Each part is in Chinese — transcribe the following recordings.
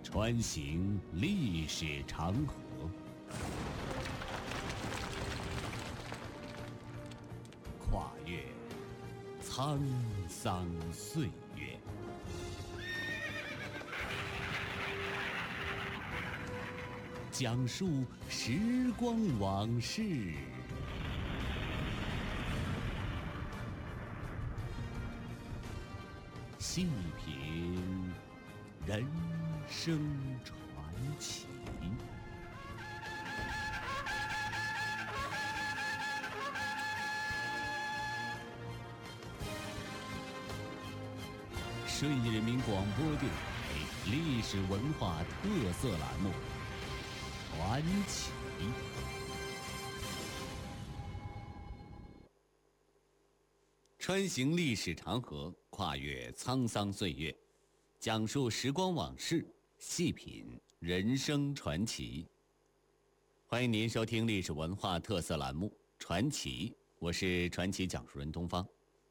穿行历史长河，跨越沧桑岁月，讲述时光往事，细品人生传奇。顺义人民广播电台历史文化特色栏目《传奇》。穿行历史长河，跨越沧桑岁月，讲述时光往事，细品人生传奇。欢迎您收听历史文化特色栏目《传奇》，我是传奇讲述人东方。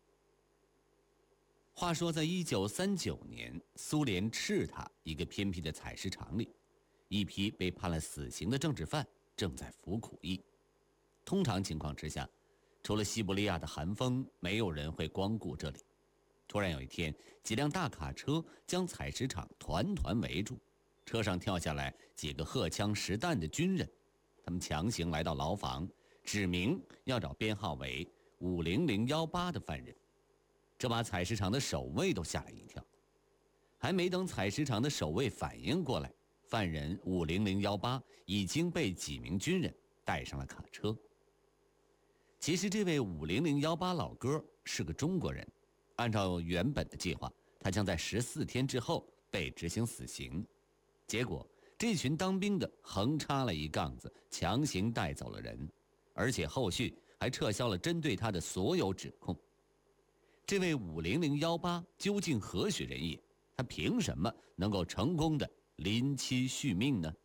话说在1939年，苏联赤塔一个偏僻的采石场里，一批被判了死刑的政治犯正在服苦役。通常情况之下，除了西伯利亚的寒风，没有人会光顾这里。突然有一天，几辆大卡车将采石场团团围住，车上跳下来几个荷枪实弹的军人，他们强行来到牢房，指明要找编号为50018的犯人。这把采石场的守卫都吓了一跳，还没等采石场的守卫反应过来，犯人50018已经被几名军人带上了卡车。其实这位50018老哥是个中国人，按照原本的计划，他将在14天之后被执行死刑。结果这群当兵的横插了一杠子，强行带走了人，而且后续还撤销了针对他的所有指控。这位50018究竟何许人也？他凭什么能够成功的临期续命呢？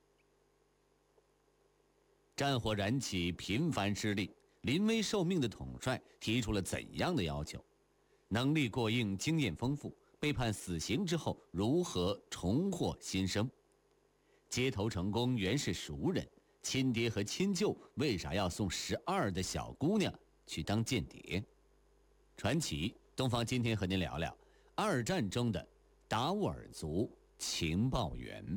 战火燃起，频繁失利，临危受命的统帅提出了怎样的要求？能力过硬，经验丰富，被判死刑之后如何重获新生？街头成功原是熟人，亲爹和亲舅为啥要送12的小姑娘去当间谍？传奇东方今天和您聊聊二战中的达斡尔族情报员。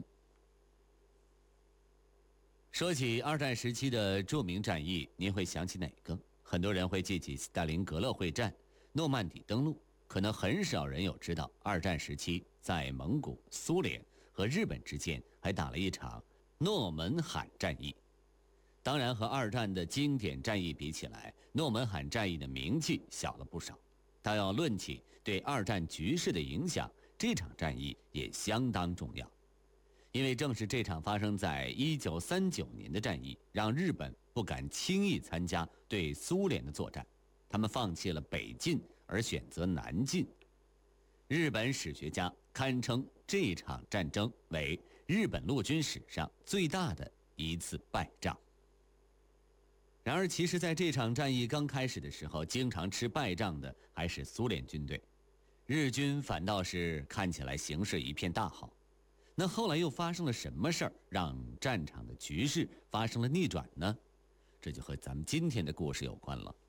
说起二战时期的著名战役，您会想起哪个？很多人会记起斯大林格勒会战、诺曼底登陆，可能很少人有知道二战时期在蒙古、苏联和日本之间还打了一场诺门罕战役。当然和二战的经典战役比起来，诺门罕战役的名气小了不少，但要论起对二战局势的影响，这场战役也相当重要。因为正是这场发生在1939年的战役，让日本不敢轻易参加对苏联的作战，他们放弃了北进而选择南进。日本史学家堪称这场战争为日本陆军史上最大的一次败仗。然而其实在这场战役刚开始的时候，经常吃败仗的还是苏联军队，日军反倒是看起来形势一片大好。那后来又发生了什么事儿，让战场的局势发生了逆转呢？这就和咱们今天的故事有关了。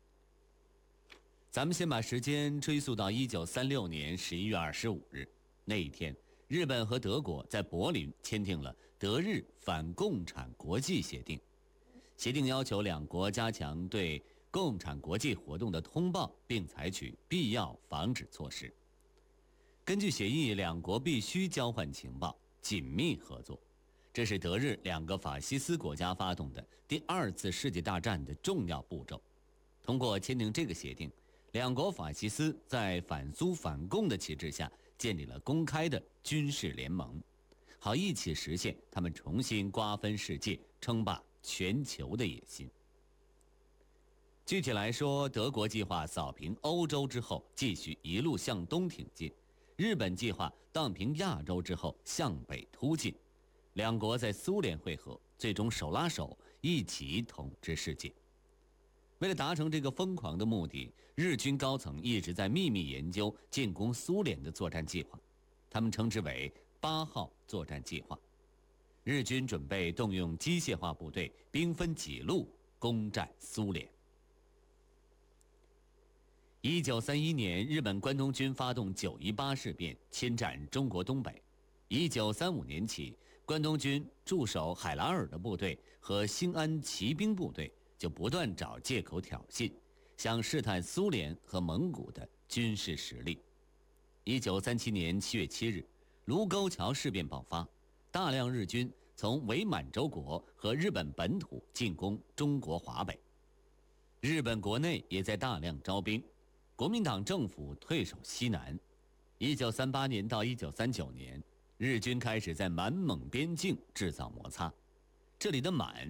咱们先把时间追溯到1936年11月25日，那一天，日本和德国在柏林签订了德日反共产国际协定。协定要求两国加强对共产国际活动的通报，并采取必要防止措施。根据协议，两国必须交换情报，紧密合作。这是德日两个法西斯国家发动的第2次世界大战的重要步骤。通过签订这个协定，两国法西斯在反苏反共的旗帜下建立了公开的军事联盟，好一起实现他们重新瓜分世界、称霸全球的野心。具体来说，德国计划扫平欧洲之后继续一路向东挺进，日本计划荡平亚洲之后向北突进，两国在苏联会合，最终手拉手一起统治世界。为了达成这个疯狂的目的，日军高层一直在秘密研究进攻苏联的作战计划，他们称之为 8号作战计划。日军准备动用机械化部队，兵分几路攻占苏联。1931年，日本关东军发动9·18事变，侵占中国东北。1935年起，关东军驻守海拉尔的部队和兴安骑兵部队就不断找借口挑衅，想试探苏联和蒙古的军事实力。1937年7月7日，卢沟桥事变爆发，大量日军从伪满洲国和日本本土进攻中国华北。日本国内也在大量招兵，国民党政府退守西南。1938年到1939年，日军开始在满蒙边境制造摩擦，这里的满